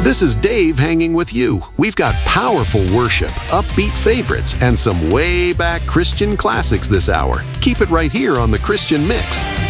This is Dave hanging with you. We've got powerful worship, upbeat favorites, and some way back Christian classics this hour. Keep it right here on The Christian Mix.